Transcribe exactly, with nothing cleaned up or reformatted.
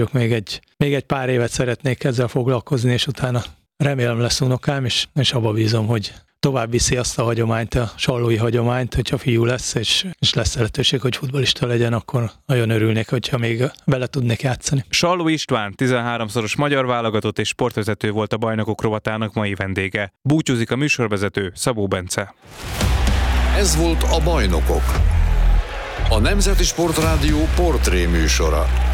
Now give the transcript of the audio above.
Még egy, még egy pár évet szeretnék ezzel foglalkozni, és utána remélem lesz unokám, és, és abba bízom, hogy tovább viszi azt a hagyományt, a sallói hagyományt, hogyha fiú lesz, és, és lesz lehetőség, hogy futballista legyen, akkor nagyon örülnék, hogyha még vele tudnék játszani. Salló István, tizenháromszoros magyar válogatott és sportvezető volt a Bajnokok rovatának mai vendége. Búcsúzik a műsorvezető, Szabó Bence. Ez volt a Bajnokok, a Nemzeti Sportrádió portré műsora.